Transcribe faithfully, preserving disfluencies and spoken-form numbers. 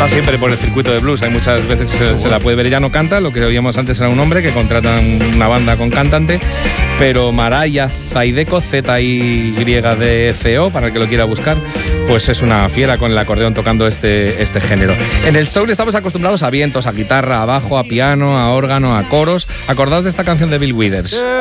Está siempre por el circuito de blues, hay muchas veces se, bueno. se la puede ver, ella no canta, lo que oíamos antes era un hombre que contrata una banda con cantante, pero Maraya Zaideko, Z I Y D C O, para el que lo quiera buscar, pues es una fiera con el acordeón tocando este, este género. En el soul estamos acostumbrados a vientos, a guitarra, a bajo, a piano, a órgano, a coros. Acordaos de esta canción de Bill Withers.